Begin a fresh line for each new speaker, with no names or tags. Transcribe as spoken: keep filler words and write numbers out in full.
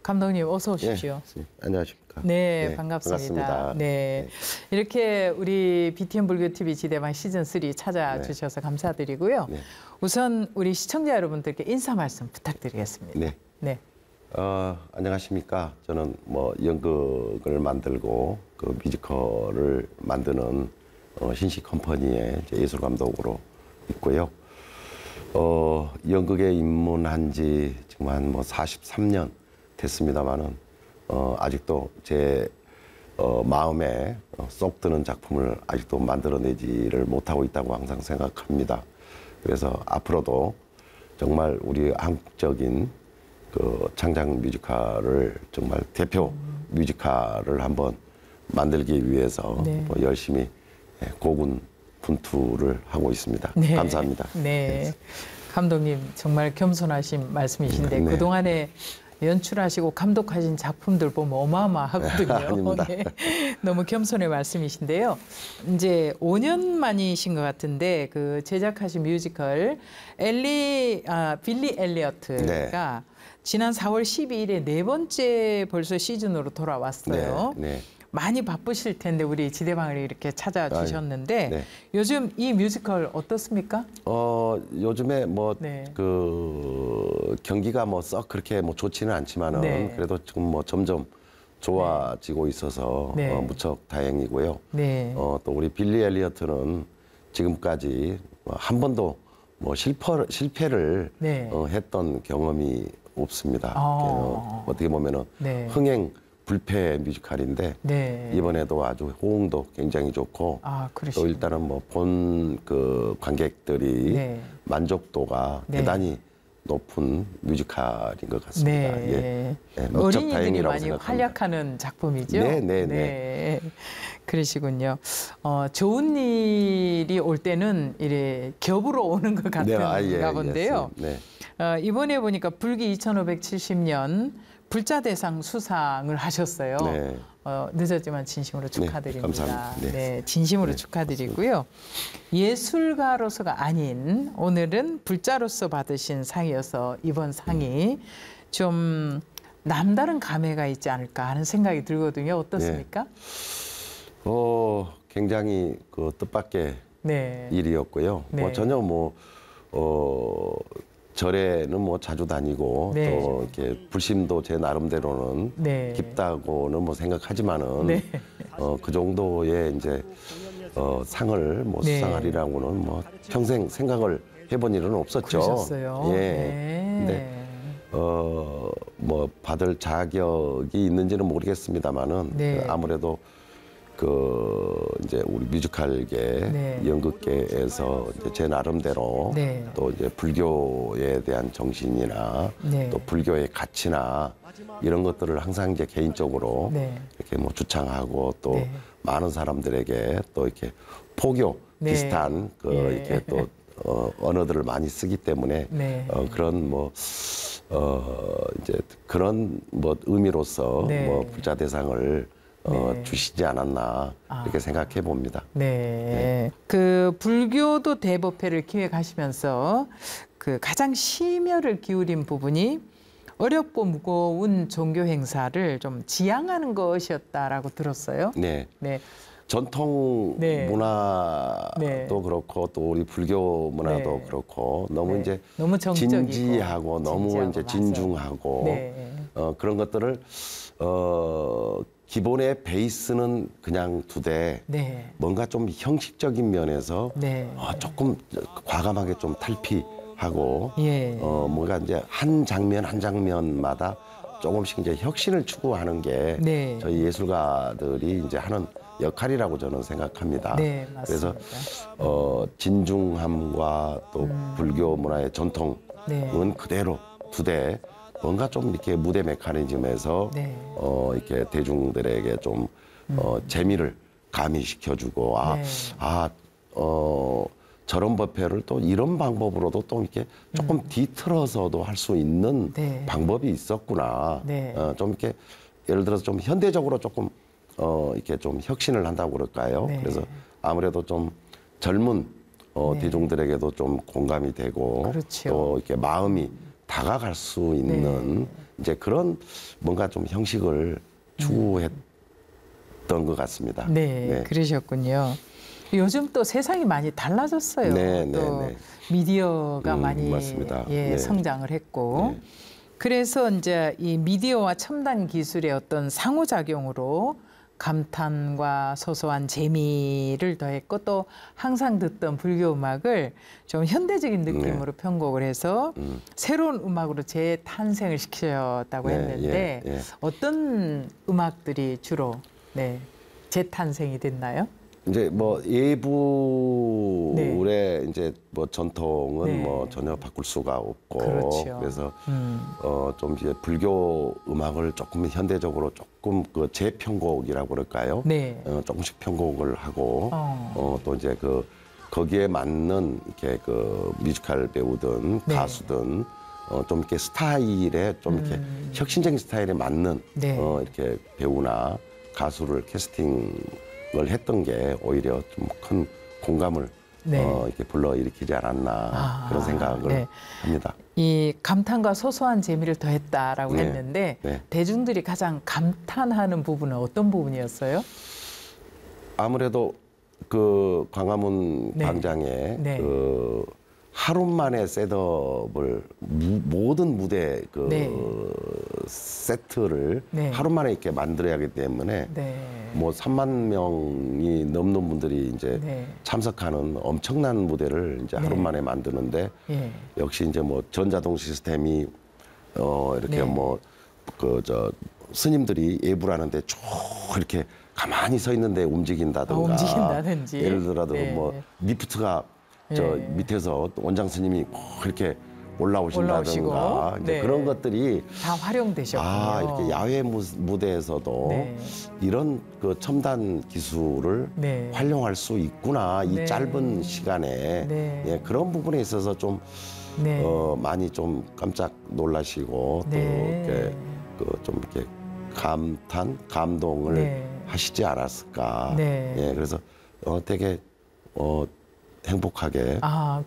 감독님 어서 오십시오.
예, 안녕하십니까.
네,
네,
반갑습니다.
반갑습니다.
네.
네.
이렇게 우리 비티엠 불교티비 지대방 시즌 삼 찾아주셔서 네. 감사드리고요. 네. 우선 우리 시청자 여러분들께 인사 말씀 부탁드리겠습니다.
네.
네.
어, 안녕하십니까. 저는 뭐 연극을 만들고 그 뮤지컬을 만드는 어, 신식 컴퍼니의 예술 감독으로 있고요. 어, 연극에 입문한 지 지금 한 뭐 사십삼 년 됐습니다만은 어, 아직도 제 어, 마음에 어, 쏙 드는 작품을 아직도 만들어내지를 못하고 있다고 항상 생각합니다. 그래서 앞으로도 정말 우리 한국적인 그 창작 뮤지컬을 정말 대표 뮤지컬을 한번 만들기 위해서
네.
뭐 열심히 고군 분투를 하고 있습니다.
네.
감사합니다.
네. 감독님 정말 겸손하신 말씀이신데 네. 그동안에 연출하시고 감독하신 작품들 보면 어마어마하거든요.
아닙니다.
네. 너무 겸손의 말씀이신데요. 이제 오 년 만이신 것 같은데 그 제작하신 뮤지컬 엘리 아, 빌리 엘리어트가 네. 지난 사월 십이일에 네 번째 벌써 시즌으로 돌아왔어요. 네. 네. 많이 바쁘실 텐데 우리 지대방을 이렇게 찾아주셨는데 네. 요즘 이 뮤지컬 어떻습니까?
어 요즘에 뭐 그
네.
경기가 뭐 썩 그렇게 뭐 좋지는 않지만은 네. 그래도 지금 뭐 점점 좋아지고 있어서 네. 어, 무척 다행이고요. 네. 어, 또 우리 빌리 엘리어트는 지금까지 한 번도 뭐 실패 실패를 네. 어, 했던 경험이 없습니다. 아. 어, 어떻게 보면은 네. 흥행 불패 뮤지컬인데 네. 이번에도 아주 호응도 굉장히 좋고 아, 또 일단은 뭐 본 그 관객들이 네. 만족도가 네. 대단히 높은 뮤지컬인 것 같습니다.
네.
예. 네,
어린이들이 많이 생각합니다. 활약하는 작품이죠.
네, 네, 네.
네. 그러시군요. 어, 좋은 일이 올 때는 이래 겹으로 오는 것 같은가 네, 아, 예, 본데요. 예, 네. 어, 이번에 보니까 불기 이천오백칠십 년 불자대상 수상을 하셨어요. 네. 어, 늦었지만 진심으로 축하드립니다.
네, 감사합니다. 네.
네, 진심으로 네, 축하드리고요. 예술가로서가 아닌 오늘은 불자로서 받으신 상이어서 이번 상이 네. 좀 남다른 감회가 있지 않을까 하는 생각이 들거든요. 어떻습니까?
네. 어, 굉장히 그 뜻밖의 네. 일이었고요. 네. 뭐 전혀 뭐 어. 절에는 뭐 자주 다니고 네. 또 이렇게 불심도 제 나름대로는 네. 깊다고는 뭐 생각하지만은 네. 어, 그 정도의 이제 어, 상을 뭐 네. 수상하리라고는 뭐 평생 생각을 해본 일은 없었죠.
그러셨어요.
예.
네.
근데 어, 뭐 받을 자격이 있는지는 모르겠습니다만은 네. 아무래도 그 이제 우리 뮤지컬계, 네. 연극계에서 이제 제 나름대로 네. 또 이제 불교에 대한 정신이나 네. 또 불교의 가치나 이런 것들을 항상 이제 개인적으로 네. 이렇게 뭐 주창하고 또 네. 많은 사람들에게 또 이렇게 포교 네. 비슷한 그 네. 이렇게 또 어, 언어들을 많이 쓰기 때문에 네. 어, 그런 뭐 어, 이제 그런 뭐 의미로서 네. 뭐 불자대상을 어, 네. 주시지 않았나 이렇게 아. 생각해 봅니다.
네. 네. 그 불교도 대법회를 기획하시면서 그 가장 심혈을 기울인 부분이 어렵고 무거운 종교 행사를 좀 지양하는 것이었다라고 들었어요.
네.
네.
전통 네. 문화도 네. 그렇고 또 우리 불교 문화도 네. 그렇고 너무 네. 이제
너무
진지하고
진지하고
너무 이제 진중하고 네. 어, 그런 것들을 어. 기본의 베이스는 그냥 두되 네. 뭔가 좀 형식적인 면에서 네. 어, 조금 과감하게 좀 탈피하고 예. 어, 뭔가 이제 한 장면 한 장면마다 조금씩 이제 혁신을 추구하는 게 네. 저희 예술가들이 이제 하는 역할이라고 저는 생각합니다.
네, 맞습니다.
그래서 어, 진중함과 또 음. 불교 문화의 전통은 네. 그대로 두되 뭔가 좀 이렇게 무대 메커니즘에서 네. 어, 이렇게 대중들에게 좀 음. 어, 재미를 가미시켜주고 아, 네. 아, 어, 저런 법회를 또 이런 방법으로도 또 이렇게 조금 음. 뒤틀어서도 할 수 있는 네. 방법이 있었구나. 네. 어, 좀 이렇게 예를 들어서 좀 현대적으로 조금 어, 이렇게 좀 혁신을 한다고 그럴까요? 네. 그래서 아무래도 좀 젊은 어, 네. 대중들에게도 좀 공감이 되고 그렇죠. 또 이렇게 마음이 다가갈 수 있는 네. 이제 그런 뭔가 좀 형식을 추구했던 음. 것 같습니다.
네, 네, 그러셨군요. 요즘 또 세상이 많이 달라졌어요.
네,
또
네, 네.
미디어가
음,
많이
맞습니다.
예,
네.
성장을 했고
네.
그래서 이제 이 미디어와 첨단 기술의 어떤 상호작용으로 감탄과 소소한 재미를 더했고 또 항상 듣던 불교 음악을 좀 현대적인 느낌으로 네. 편곡을 해서 음. 새로운 음악으로 재탄생을 시켰다고 네, 했는데 예, 예. 어떤 음악들이 주로 네, 재탄생이 됐나요?
이제 뭐 예불의
네.
이제 뭐 전통은 네. 뭐 전혀 바꿀 수가 없고
그렇죠.
그래서
음.
어 좀 이제 불교 음악을 조금 현대적으로 조금 그 재편곡이라고 그럴까요? 네. 어 조금씩 편곡을 하고 어. 어 또 이제 그 거기에 맞는 이렇게 그 뮤지컬 배우든 네. 가수든 어 좀 이렇게 스타일에 좀 이렇게 음. 혁신적인 스타일에 맞는 네. 어 이렇게 배우나 가수를 캐스팅 을 했던 게 오히려 좀 큰 공감을 네. 어, 이렇게 불러일으키지 않았나 아, 그런 생각을 네. 합니다.
이 감탄과 소소한 재미를 더했다라고 네. 했는데 네. 대중들이 가장 감탄하는 부분은 어떤 부분이었어요?
아무래도 그 광화문
네.
광장에
네.
그 하루 만에 셋업을 무, 모든 무대 그 네. 세트를 네. 하루 만에 이렇게 만들어야 하기 때문에 네. 뭐 삼만 명이 넘는 분들이 이제 네. 참석하는 엄청난 무대를 이제 하루 네. 만에 만드는데 네. 역시 이제 뭐 전자동 시스템이 어 이렇게 네. 뭐 그 저 스님들이 예불하는데 쭉 이렇게 가만히 서 있는데 움직인다든가
아, 움직인다든지
예를 들어도 네. 뭐 리프트가 저 네. 밑에서 원장 스님이 이렇게 올라오신다든가 이제 네. 그런 것들이
다 활용되셨군요.
아 이렇게 야외 무대에서도 네. 이런 그 첨단 기술을 네. 활용할 수 있구나 이 네. 짧은 시간에 네. 예, 그런 부분에 있어서 좀 네. 어, 많이 좀 깜짝 놀라시고 네. 또 이렇게 그 좀 이렇게 감탄 감동을 네. 하시지 않았을까. 네. 예, 그래서 어, 되게 어, 행복하게
아,